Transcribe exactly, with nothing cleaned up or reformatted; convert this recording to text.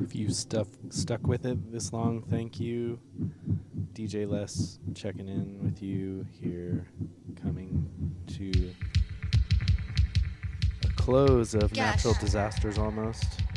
If you stuff stuck with it this long, thank you. D J Les checking in with you here, coming to a close of Gosh. natural disasters almost.